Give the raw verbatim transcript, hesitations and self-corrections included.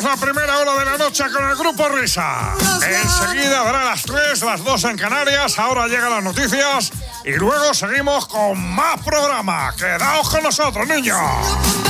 Comenzamos la primera hora de la noche con el Grupo Risa. Enseguida verá las tres, las dos en Canarias. Ahora llegan las noticias y luego seguimos con más programa. Quedaos con nosotros, niños.